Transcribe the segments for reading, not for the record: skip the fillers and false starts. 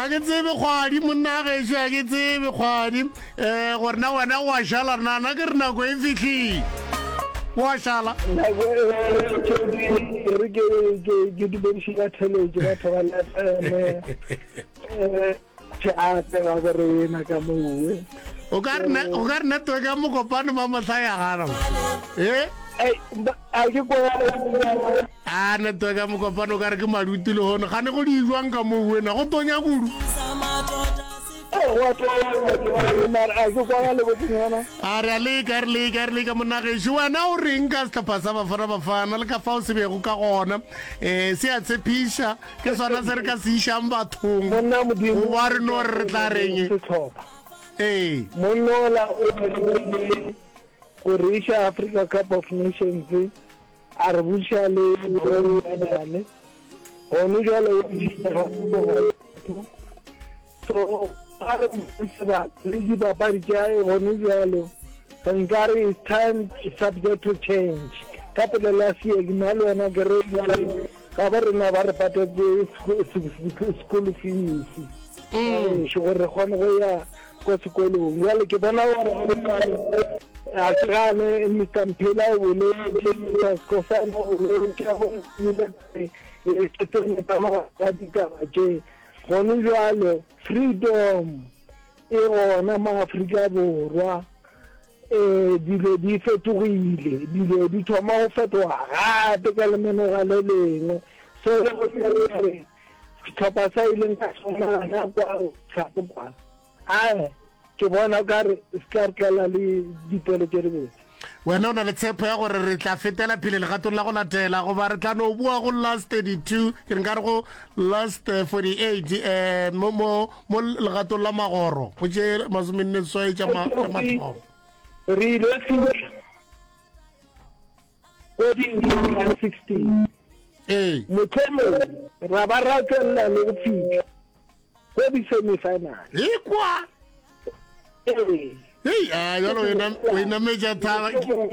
ga ke tsebe kgwadi monna gešo ga ke tsebe kgwadi gorena wena wa šala nana ke re nako e fitlhile wa šala ke dumedišika theletše batho ba lefeme ga gore ena ka mowe o ka re network ya mokopane ba mohla ya gana a ke a network ya mokopane o ka re ke maduti le gone gane go di jwang ka mowena go tonya kudu a re a leka monagešo wena o reng ka setlhopha sa bafana le ka fa o se bego ka gona se a tshepiša ke sona se re ka se išang bathong wa re no re tla reng monnola go reisa Africa Cup of Nations a re buša le medale gone jalo so le dipapadi tša gone jalo nkare it's time subject to change ka pele la sie ke na le wena ke re ka ba rena ba re patetse school fees se gore kgone go ya ko sekolong jale ke bona gore a tsane Mr. Mphela o le ko sana o le ka go ke tsone tama ka ditaba tše gone jalo freedom e gona ma-Afrika Borwa dilo di fetogile dilo di thoma go fetoga gape ka lemenoga le lengwe so setlhopha sa ileng ka somana kwa kwa ke bona kare se ka re tlela le dipelo tše di botse wena o na le tshepo ya gore re tla fetela pele legatong la go latela goba re tla no bua go last 32 ke nka re go last 48 mo legatong la magoro go tše masomenneswai tša mathomo re ile fitlha ko di-16 mothomong ra ba ra tswelela le go fitlha ko di-semifinal ekwa jalo wena meja thaba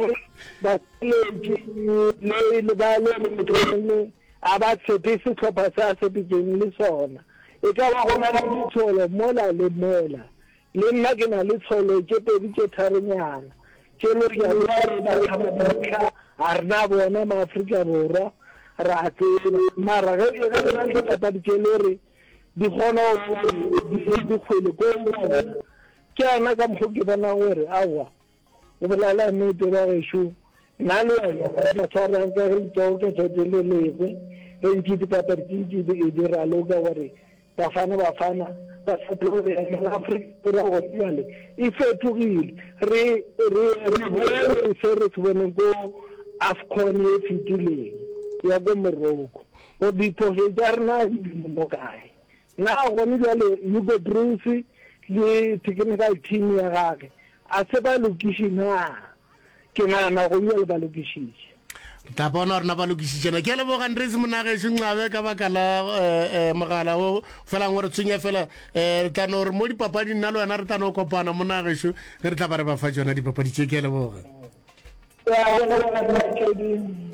a ba tshepe setlhopha sa sepikeng le sona e ka ba gona le ditsholo mola le mola le nna ke na le tsholo tše pedi tše tharenyana tše le a rena bona ma-Afrika Borwa ra tseba mara ge papadi tše le re di kgona di kgwele ko ke ana ka mokgwa ke bona gore awa o bolela nnete ba gešo nna le wena ba tshwarang ka ritao ka tshwete le legwe ge ntse dipapadi tse di raloka gore bafana ba sepela Afrika Borwa go jale e fetogile re boele se re se boneng ko AFCON e fetileng ya ko Morocco go diphoso tša rena mo kae na gone jale Hugo Broos le technical team ya gage a se ba lokiši na ke nana go ile ba lokišitše ta bona rena ba lokišitšena ke leboga Andries Monagešo Ncabe ka baka la mogala o felang gore tshwenya fela tla no re mo dipapading nna le wena re tla no kopana Monagešo ge re tla ba re ba fa tsona dipapadi tše ke leboga